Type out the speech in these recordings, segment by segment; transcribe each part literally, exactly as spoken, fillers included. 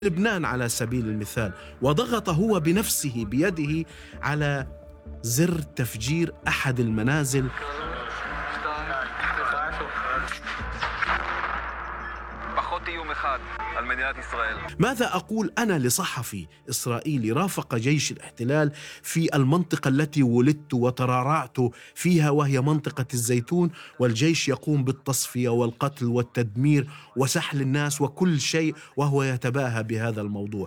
لبنان على سبيل المثال، وضغط هو بنفسه بيده على زر تفجير أحد المنازل ماذا أقول أنا لصحفي إسرائيلي رافق جيش الاحتلال في المنطقة التي ولدت وترعرعت فيها، وهي منطقة الزيتون، والجيش يقوم بالتصفية والقتل والتدمير وسحل الناس وكل شيء، وهو يتباهى بهذا الموضوع.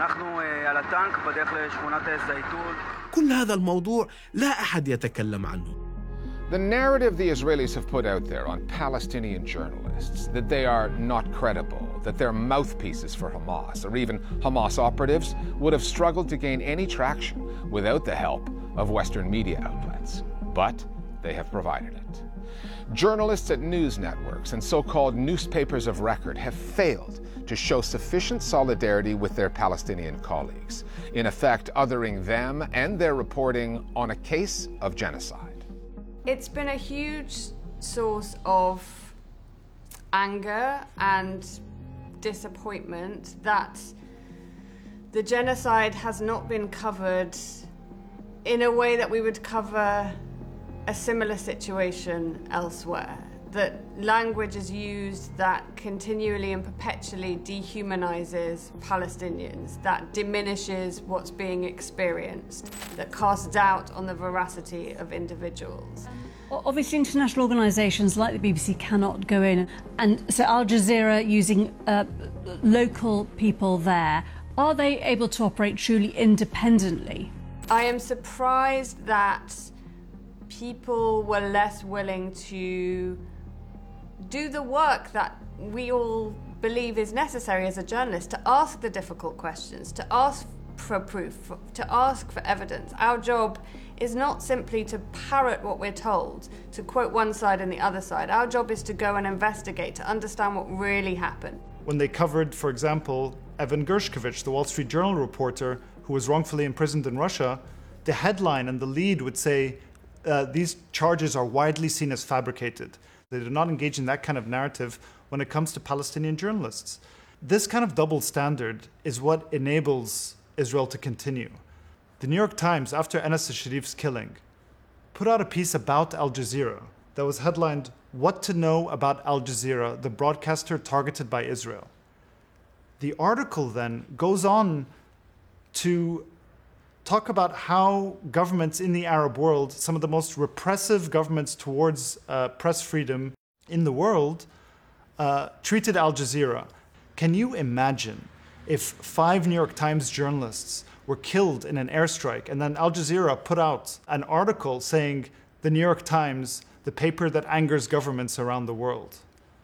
كل هذا الموضوع لا أحد يتكلم عنه. The narrative the Israelis have put out there on Palestinian journalists, that they are not credible, that they're mouthpieces for Hamas, or even Hamas operatives, would have struggled to gain any traction without the help of Western media outlets. But they have provided it. Journalists at news networks and so-called newspapers of record have failed to show sufficient solidarity with their Palestinian colleagues, in effect othering them and their reporting on a case of genocide. It's been a huge source of anger and disappointment that the genocide has not been covered in a way that we would cover a similar situation elsewhere. That language is used that continually and perpetually dehumanizes Palestinians, that diminishes what's being experienced, that casts doubt on the veracity of individuals. Obviously, international organisations like the B B C cannot go in, and so Al Jazeera, using uh, local people there, are they able to operate truly independently? I am surprised that people were less willing to do the work that we all believe is necessary as a journalist, to ask the difficult questions, to ask for proof, to ask for evidence. Our job is not simply to parrot what we're told, to quote one side and the other side. Our job is to go and investigate, to understand what really happened. When they covered, for example, Evan Gershkovich, the Wall Street Journal reporter who was wrongfully imprisoned in Russia, the headline and the lead would say, uh, these charges are widely seen as fabricated. They do not engage in that kind of narrative when it comes to Palestinian journalists. This kind of double standard is what enables Israel to continue. The New York Times, after Anas al-Sharif's killing, put out a piece about Al Jazeera that was headlined, "What to Know About Al Jazeera, the broadcaster targeted by Israel." The article then goes on to talk about how governments in the Arab world, some of the most repressive governments towards uh, press freedom in the world, uh, treated Al Jazeera. Can you imagine if five New York Times journalists were killed in an airstrike and then Al Jazeera put out an article saying the New York Times, the paper that angers governments around the world?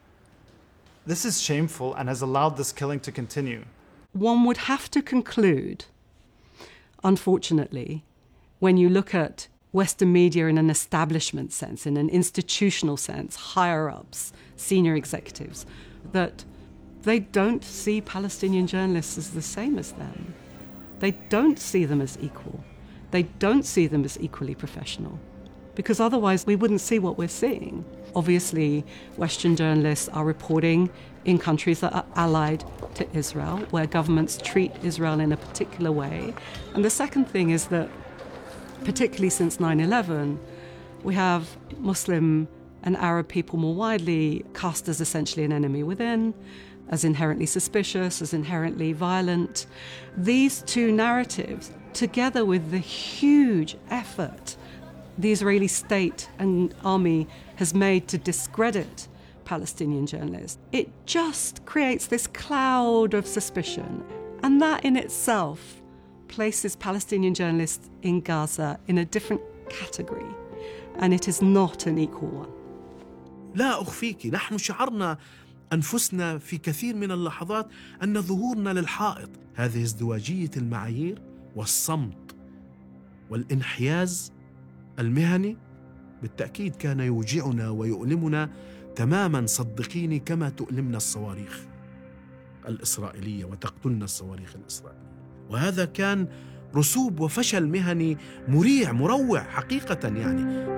This is shameful and has allowed this killing to continue. One would have to conclude, unfortunately, when you look at Western media in an establishment sense, in an institutional sense, higher-ups, senior executives, that they don't see Palestinian journalists as the same as them. They don't see them as equal. They don't see them as equally professional, because otherwise we wouldn't see what we're seeing. Obviously, Western journalists are reporting in countries that are allied to Israel, where governments treat Israel in a particular way. And the second thing is that, particularly since nine eleven, we have Muslim and Arab people more widely cast as essentially an enemy within, as inherently suspicious, as inherently violent. These two narratives, together with the huge effort the Israeli state and army has made to discredit Palestinian journalists, it just creates this cloud of suspicion. And that in itself places Palestinian journalists in Gaza in a different category, and it is not an equal one. لا أخفيك، نحن شعرنا أنفسنا في كثير من اللحظات أن ظهورنا للحائط. هذه ازدواجية المعايير والصمت والانحياز المهني بالتأكيد كان يوجعنا ويؤلمنا تماما، صدقيني، كما تؤلمنا الصواريخ الإسرائيلية وتقتلنا الصواريخ الإسرائيلية. وهذا كان رسوب وفشل مهني مريع مروع حقيقة يعني.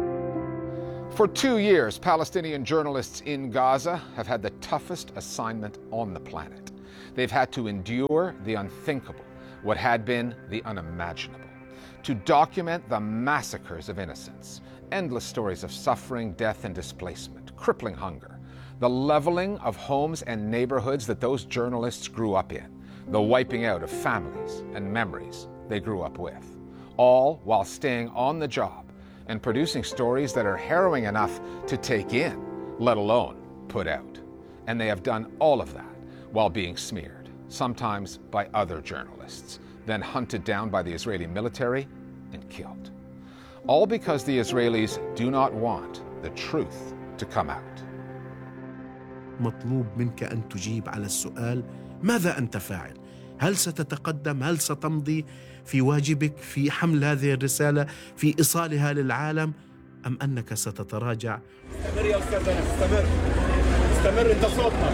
For two years, Palestinian journalists in Gaza have had the toughest assignment on the planet. They've had to endure the unthinkable, what had been the unimaginable, to document the massacres of innocents, endless stories of suffering, death, and displacement, crippling hunger, the leveling of homes and neighborhoods that those journalists grew up in, the wiping out of families and memories they grew up with, all while staying on the job and producing stories that are harrowing enough to take in, let alone put out. And they have done all of that while being smeared, sometimes by other journalists, then hunted down by the Israeli military and killed. All because the Israelis do not want the truth to come out. مطلوب منك أن تجيب على السؤال: ماذا أنت فاعل؟ هل ستتقدم؟ هل ستمضي في واجبك في حمل هذه الرسالة، في إيصالها للعالم، أم أنك ستتراجع؟ استمر يا أستاذنا، استمر استمر أنت صوتنا.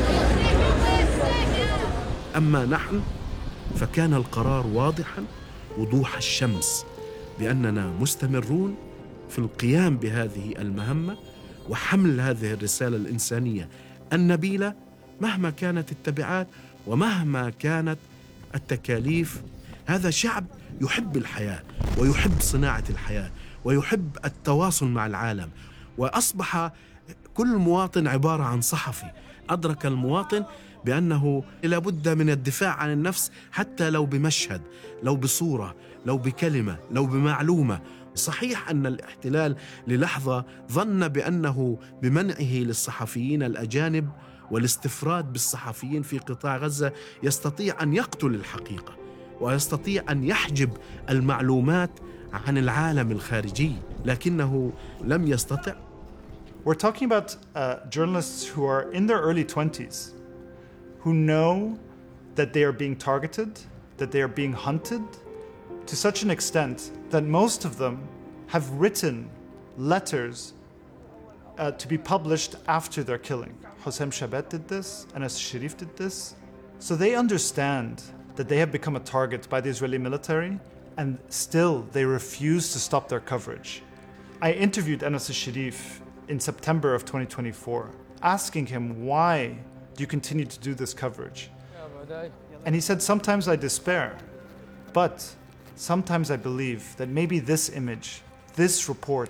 أما نحن فكان القرار واضحا وضوح الشمس بأننا مستمرون في القيام بهذه المهمة وحمل هذه الرسالة الإنسانية النبيلة مهما كانت التبعات ومهما كانت التكاليف. هذا شعب يحب الحياة ويحب صناعة الحياة ويحب التواصل مع العالم، وأصبح كل مواطن عبارة عن صحفي. أدرك المواطن بأنه لابد من الدفاع عن النفس حتى لو بمشهد، لو بصورة، لو بكلمة، لو بمعلومة. صحيح أن الاحتلال للحظة ظن بأنه بمنعه للصحفيين الأجانب والاستفراد بالصحفيين في قطاع غزة يستطيع أن يقتل الحقيقة ويستطيع أن يحجب المعلومات عن العالم الخارجي، لكنه لم يستطع. We're talking about uh, journalists who are in their early twenties, who know that they are being targeted, that they are being hunted, to such an extent that most of them have written letters uh, to be published after their killing. Hossein Shabet did this, Anas Sharif did this. So they understand that they have become a target by the Israeli military, and still they refuse to stop their coverage. I interviewed Anas Sharif in September of twenty twenty-four, asking him, why do you continue to do this coverage? And he said, sometimes I despair, but sometimes I believe that maybe this image, this report,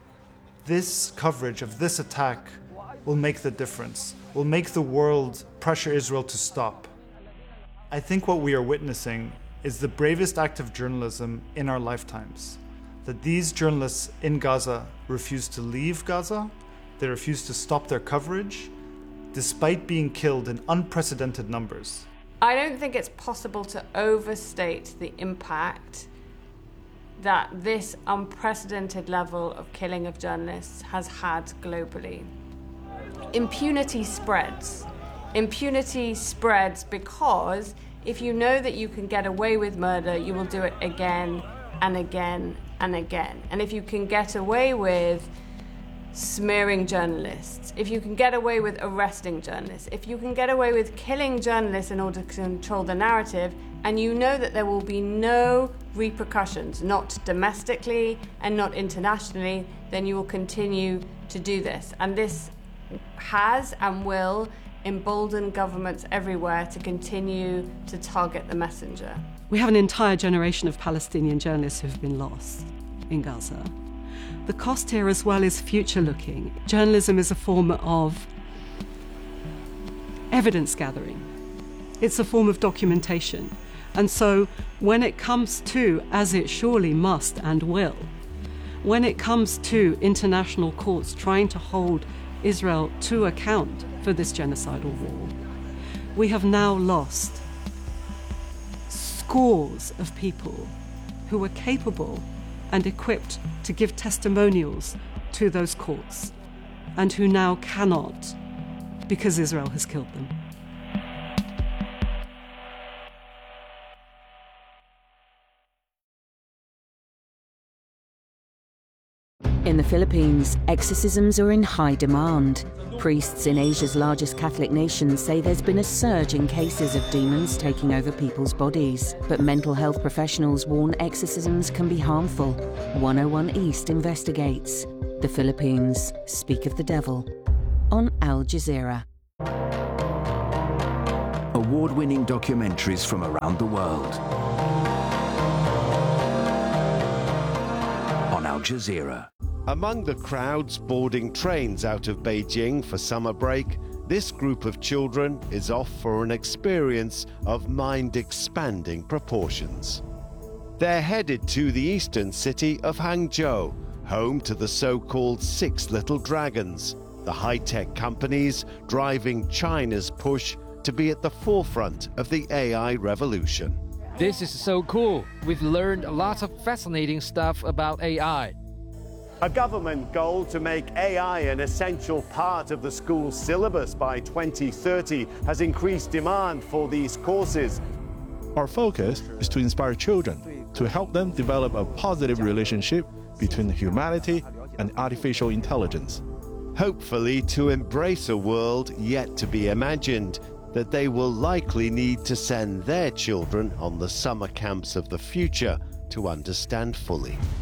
this coverage of this attack will make the difference, will make the world pressure Israel to stop. I think what we are witnessing is the bravest act of journalism in our lifetimes. That these journalists in Gaza refuse to leave Gaza, they refuse to stop their coverage, despite being killed in unprecedented numbers. I don't think it's possible to overstate the impact that this unprecedented level of killing of journalists has had globally. Impunity spreads. Impunity spreads because if you know that you can get away with murder, you will do it again and again and again. And if you can get away with smearing journalists, if you can get away with arresting journalists, if you can get away with killing journalists in order to control the narrative, and you know that there will be no repercussions, not domestically and not internationally, then you will continue to do this. And this has and will embolden governments everywhere to continue to target the messenger. We have an entire generation of Palestinian journalists who have been lost in Gaza. The cost here as well is future-looking. Journalism is a form of evidence gathering. It's a form of documentation. And so when it comes to, as it surely must and will, when it comes to international courts trying to hold Israel to account for this genocidal war, we have now lost scores of people who were capable and equipped to give testimonials to those courts, and who now cannot because Israel has killed them. In the Philippines, exorcisms are in high demand. Priests in Asia's largest Catholic nation say there's been a surge in cases of demons taking over people's bodies. But mental health professionals warn exorcisms can be harmful. one oh one East investigates. The Philippines, speak of the devil. On Al Jazeera. award-winning documentaries from around the world. On Al Jazeera. Among the crowds boarding trains out of Beijing for summer break, this group of children is off for an experience of mind-expanding proportions. They're headed to the eastern city of Hangzhou, home to the so-called Six Little Dragons, the high-tech companies driving China's push to be at the forefront of the A I revolution. This is so cool. We've learned a lot of fascinating stuff about A I. A government goal to make A I an essential part of the school syllabus by twenty thirty has increased demand for these courses. Our focus is to inspire children, to help them develop a positive relationship between humanity and artificial intelligence. Hopefully to embrace a world yet to be imagined that they will likely need to send their children on the summer camps of the future to understand fully.